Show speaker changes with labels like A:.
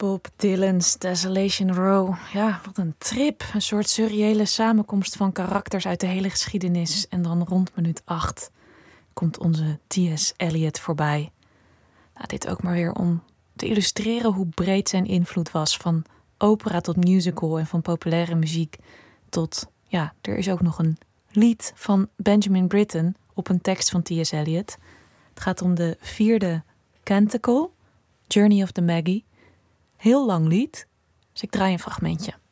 A: Bob Dylan's Desolation Row. Ja, wat een trip. Een soort surreële samenkomst van karakters uit de hele geschiedenis. En dan rond minuut 8 komt onze T.S. Eliot voorbij. Nou, dit ook maar weer om te illustreren hoe breed zijn invloed was. Van opera tot musical en van populaire muziek tot... Ja, er is ook nog een lied van Benjamin Britten op een tekst van T.S. Eliot. Het gaat om de 4e canticle, Journey of the Magi. Heel lang lied, dus ik draai een fragmentje.